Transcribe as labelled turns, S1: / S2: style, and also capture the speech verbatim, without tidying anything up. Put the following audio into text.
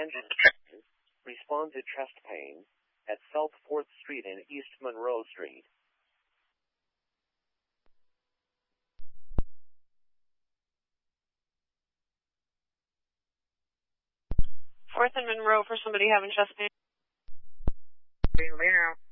S1: engine. Respond to chest pain at South fourth Street and East Monroe Street.
S2: fourth and Monroe for somebody having chest pain.
S3: Green Lino.